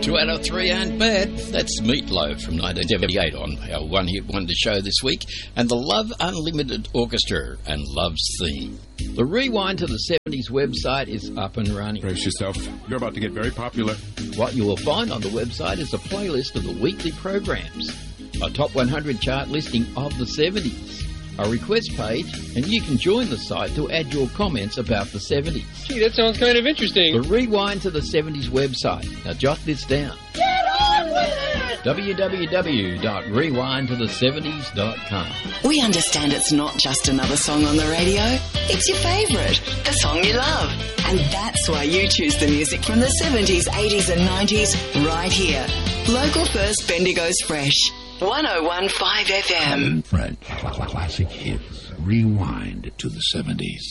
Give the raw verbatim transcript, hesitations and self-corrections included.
Two out of three aren't bad. That's Meatloaf from nineteen seventy-eight on our One Hit Wonder show this week, and the Love Unlimited Orchestra and Love's Theme. The Rewind to the seventies website is up and running. Brace yourself. You're about to get very popular. What you will find on the website is a playlist of the weekly programs, a top one hundred chart listing of the seventies, a request page, and you can join the site to add your comments about the seventies. Gee, that sounds kind of interesting. The Rewind to the seventies website. Now jot this down. Get on with it! w w w dot rewind to the seventies dot com. We understand it's not just another song on the radio. It's your favourite, the song you love. And that's why you choose the music from the seventies, eighties and nineties right here. Local First Bendigo's Fresh. one oh one point five F M. French classic hits. Rewind to the seventies.